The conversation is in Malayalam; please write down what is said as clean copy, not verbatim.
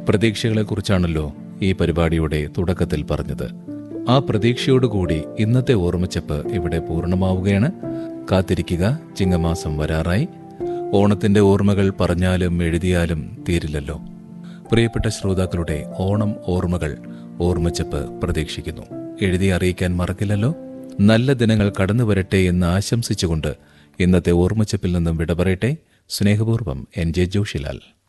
പ്രതീക്ഷകളെക്കുറിച്ചാണല്ലോ ഈ പരിപാടിയുടെ തുടക്കത്തിൽ പറഞ്ഞത്. ആ പ്രതീക്ഷയോടുകൂടി ഇന്നത്തെ ഓർമ്മച്ചപ്പ് ഇവിടെ പൂർണ്ണമാവുകയാണ്. കാത്തിരിക്കുക, ചിങ്ങമാസം വരാറായി. ഓണത്തിന്റെ ഓർമ്മകൾ പറഞ്ഞാലും എഴുതിയാലും തീരില്ലല്ലോ. പ്രിയപ്പെട്ട ശ്രോതാക്കളുടെ ഓണം ഓർമ്മകൾ ഓർമ്മച്ചപ്പ് പ്രതീക്ഷിക്കുന്നു. എഴുതി അറിയിക്കാൻ മറക്കില്ലല്ലോ. നല്ല ദിനങ്ങൾ കടന്നു വരട്ടെ എന്ന് ആശംസിച്ചുകൊണ്ട് ഇന്നത്തെ ഓർമ്മച്ചപ്പിൽ നിന്നും വിട പറയട്ടെ. സ്നേഹപൂർവ്വം NJ ജോഷിലാൽ.